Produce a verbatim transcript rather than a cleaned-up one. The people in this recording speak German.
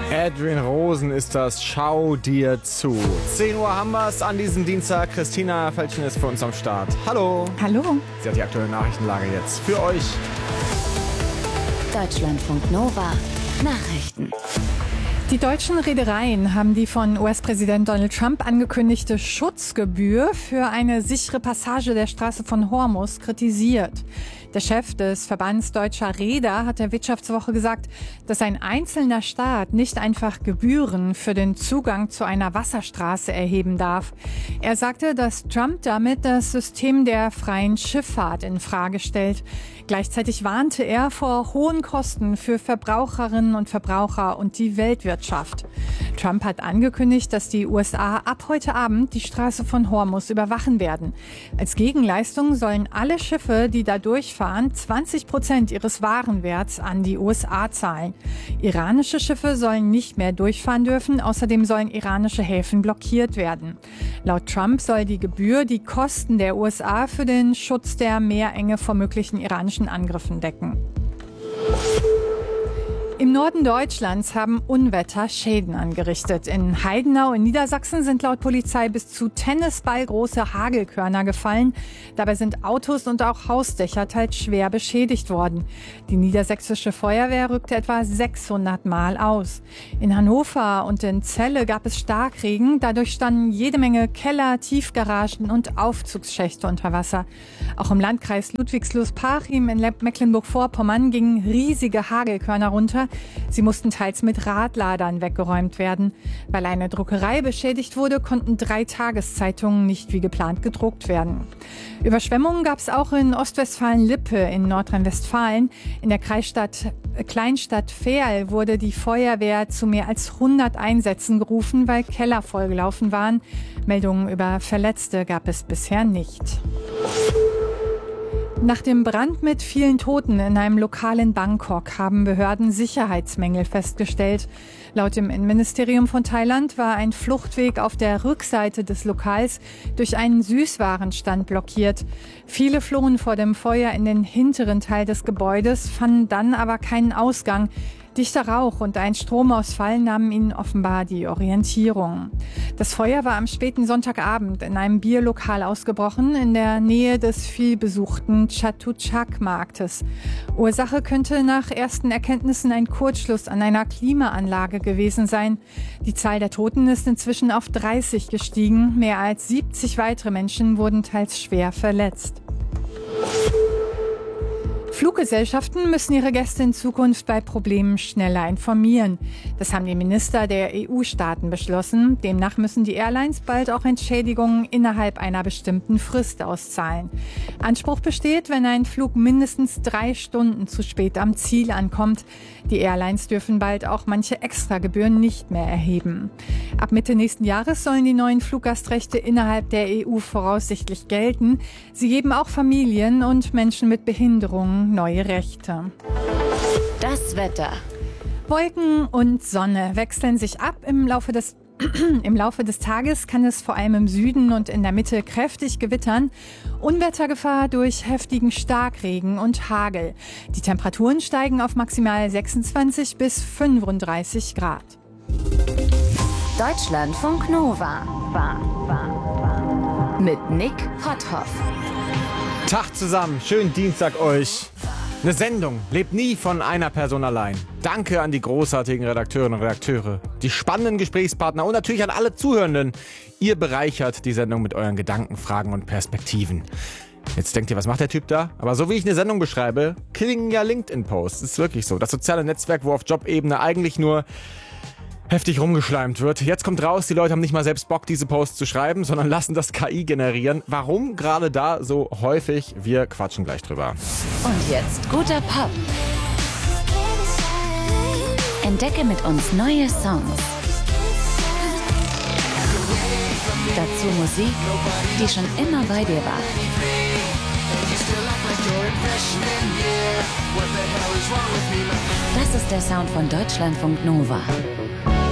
Adrian Rosen ist das, schau dir zu. zehn Uhr haben wir es an diesem Dienstag. Christina Feldchen ist für uns am Start. Hallo. Hallo. Sie hat die aktuelle Nachrichtenlage jetzt für euch. Deutschlandfunk Nova Nachrichten. Die deutschen Reedereien haben die von U S-Präsident Donald Trump angekündigte Schutzgebühr für eine sichere Passage der Straße von Hormuz kritisiert. Der Chef des Verbands Deutscher Reeder hat der Wirtschaftswoche gesagt, dass ein einzelner Staat nicht einfach Gebühren für den Zugang zu einer Wasserstraße erheben darf. Er sagte, dass Trump damit das System der freien Schifffahrt in Frage stellt. Gleichzeitig warnte er vor hohen Kosten für Verbraucherinnen und Verbraucher und die Weltwirtschaft. Trump hat angekündigt, dass die U S A ab heute Abend die Straße von Hormuz überwachen werden. Als Gegenleistung sollen alle Schiffe, die da durchfahren, zwanzig Prozent ihres Warenwerts an die U S A zahlen. Iranische Schiffe sollen nicht mehr durchfahren dürfen. Außerdem sollen iranische Häfen blockiert werden. Laut Trump soll die Gebühr die Kosten der U S A für den Schutz der Meerenge vor möglichen iranischen Angriffen decken. Im Norden Deutschlands haben Unwetter Schäden angerichtet. In Heidenau in Niedersachsen sind laut Polizei bis zu tennisballgroße Hagelkörner gefallen. Dabei sind Autos und auch Hausdächer teils schwer beschädigt worden. Die niedersächsische Feuerwehr rückte etwa sechshundert Mal aus. In Hannover und in Celle gab es Starkregen. Dadurch standen jede Menge Keller, Tiefgaragen und Aufzugsschächte unter Wasser. Auch im Landkreis Ludwigslust-Parchim in Mecklenburg-Vorpommern gingen riesige Hagelkörner runter. Sie mussten teils mit Radladern weggeräumt werden. Weil eine Druckerei beschädigt wurde, konnten drei Tageszeitungen nicht wie geplant gedruckt werden. Überschwemmungen gab es auch in Ostwestfalen-Lippe in Nordrhein-Westfalen. In der Kreisstadt Kleinstadt Verl wurde die Feuerwehr zu mehr als hundert Einsätzen gerufen, weil Keller vollgelaufen waren. Meldungen über Verletzte gab es bisher nicht. Nach dem Brand mit vielen Toten in einem Lokal in Bangkok haben Behörden Sicherheitsmängel festgestellt. Laut dem Innenministerium von Thailand war ein Fluchtweg auf der Rückseite des Lokals durch einen Süßwarenstand blockiert. Viele flohen vor dem Feuer in den hinteren Teil des Gebäudes, fanden dann aber keinen Ausgang. Dichter Rauch und ein Stromausfall nahmen ihnen offenbar die Orientierung. Das Feuer war am späten Sonntagabend in einem Bierlokal ausgebrochen, in der Nähe des vielbesuchten Chatuchak-Marktes. Ursache könnte nach ersten Erkenntnissen ein Kurzschluss an einer Klimaanlage gewesen sein. Die Zahl der Toten ist inzwischen auf dreißig gestiegen. Mehr als siebzig weitere Menschen wurden teils schwer verletzt. Fluggesellschaften müssen ihre Gäste in Zukunft bei Problemen schneller informieren. Das haben die Minister der E U-Staaten beschlossen. Demnach müssen die Airlines bald auch Entschädigungen innerhalb einer bestimmten Frist auszahlen. Anspruch besteht, wenn ein Flug mindestens drei Stunden zu spät am Ziel ankommt. Die Airlines dürfen bald auch manche Extragebühren nicht mehr erheben. Ab Mitte nächsten Jahres sollen die neuen Fluggastrechte innerhalb der E U voraussichtlich gelten. Sie geben auch Familien und Menschen mit Behinderungen neue Rechte. Das Wetter. Wolken und Sonne wechseln sich ab. Im Laufe des Im Laufe des Tages kann es vor allem im Süden und in der Mitte kräftig gewittern. Unwettergefahr durch heftigen Starkregen und Hagel. Die Temperaturen steigen auf maximal sechsundzwanzig bis fünfunddreißig Grad. Deutschlandfunk Nova. Mit Nick Potthoff. Tag zusammen, schönen Dienstag euch. Eine Sendung lebt nie von einer Person allein. Danke an die großartigen Redakteurinnen und Redakteure, die spannenden Gesprächspartner und natürlich an alle Zuhörenden. Ihr bereichert die Sendung mit euren Gedanken, Fragen und Perspektiven. Jetzt denkt ihr, was macht der Typ da? Aber so wie ich eine Sendung beschreibe, klingen ja LinkedIn-Posts. Das ist wirklich so. Das soziale Netzwerk, wo auf Jobebene eigentlich nur heftig rumgeschleimt wird. Jetzt kommt raus, die Leute haben nicht mal selbst Bock, diese Posts zu schreiben, sondern lassen das K I generieren. Warum gerade da so häufig? Wir quatschen gleich drüber. Und jetzt guter Pop. Entdecke mit uns neue Songs. Dazu Musik, die schon immer bei dir war. Das ist der Sound von Deutschlandfunk Nova.